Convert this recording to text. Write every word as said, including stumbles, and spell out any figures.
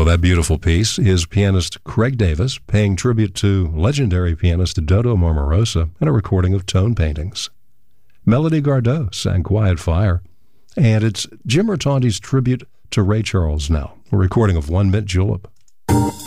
Well, that beautiful piece is pianist Craig Davis paying tribute to legendary pianist Dodo Marmarosa in a recording of Tone Paintings. Melody Gardot sang Quiet Fire, and it's Jim Murtanti's tribute to Ray Charles now, a recording of One Mint Julep.